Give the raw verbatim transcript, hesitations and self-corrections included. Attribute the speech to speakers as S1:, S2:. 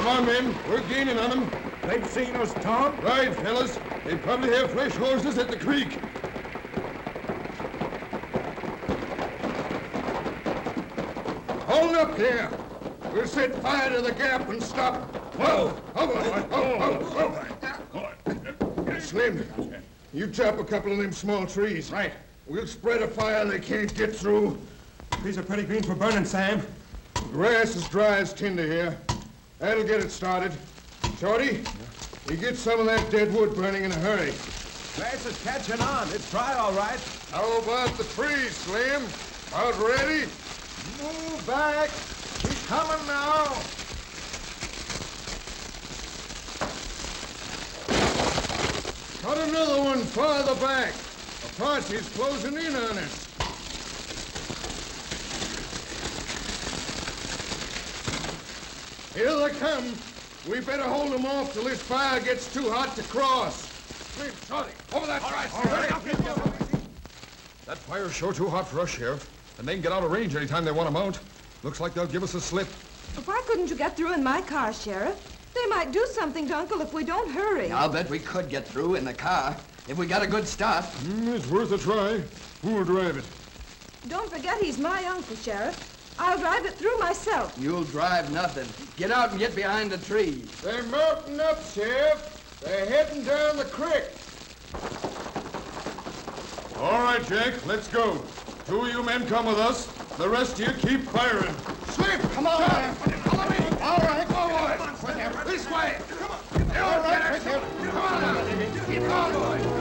S1: on, men. We're gaining on them.
S2: They've seen us, Tom?
S1: Right, fellas. They probably have fresh horses at the creek. Hold up here. We'll set fire to the gap and stop. Whoa! Oh, oh, oh, oh, oh. Slim, you chop a couple of them small trees.
S2: Right.
S1: We'll spread a fire they can't get through.
S2: These are pretty green for burning, Sam.
S1: Grass is dry as tinder here. That'll get it started. Shorty, you get some of that dead wood burning in a hurry.
S2: Grass is catching on. It's dry, all right.
S1: How about the trees, Slim? About ready?
S2: Move back. He's coming now.
S1: Cut another one farther back. Apache's closing in on us. Here they come. We better hold them off till this fire gets too hot to cross. Slim, Shorty, over that side.
S2: All right.
S3: That fire's sure too hot for us, Sheriff. And they can get out of range anytime they want to mount. Looks like they'll give us a slip.
S4: Why couldn't you get through in my car, Sheriff? They might do something to Uncle if we don't hurry.
S5: I'll bet we could get through in the car if we got a good start.
S1: Mm, it's worth a try. Who'll drive it?
S4: Don't forget he's my uncle, Sheriff. I'll drive it through myself.
S5: You'll drive nothing. Get out and get behind the trees.
S1: They're mounting up, Sheriff. They're heading down the creek. All right, Jack, let's go. Two of you men come with us. The rest of you keep firing.
S5: Slip! Come on! Follow me! All right, forward!
S1: This way!
S5: All right, right there. Come on now! Keep on, boy!